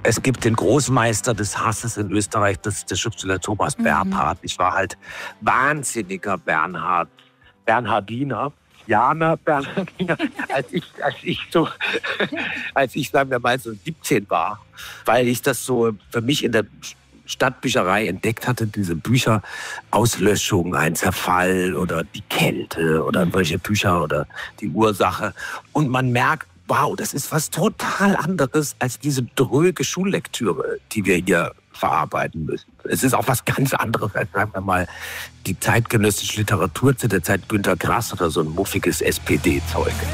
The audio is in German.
Es gibt den Großmeister des Hasses in Österreich, das ist der Schriftsteller Thomas Bernhard. Ich war halt wahnsinniger Bernhardiner. Jana Bernhardiner, als ich sagen wir mal so 17 war, weil ich das so für mich in der Stadtbücherei entdeckt hatte, diese Bücher, Auslöschung, ein Zerfall oder die Kälte oder welche Bücher oder die Ursache. Und man merkt, wow, das ist was total anderes als diese dröge Schullektüre, die wir hier verarbeiten müssen. Es ist auch was ganz anderes als, sagen wir mal, die zeitgenössische Literatur zu der Zeit Günter Grass oder so ein muffiges SPD-Zeug.